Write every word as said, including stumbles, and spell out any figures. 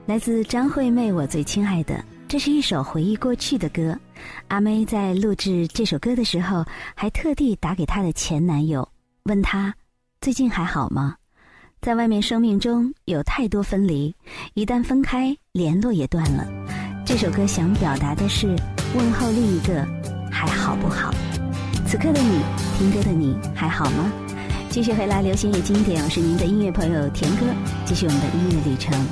来自张惠妹《我最亲爱的》，这是一首回忆过去的歌。阿妹在录制这首歌的时候，还特地打给她的前男友，问他最近还好吗？在外面生命中有太多分离，一旦分开，联络也断了。这首歌想表达的是问候另一个还好不好。此刻的你，听歌的你还好吗？继续回来流行与经典，我是您的音乐朋友田哥，继续我们的音乐旅程。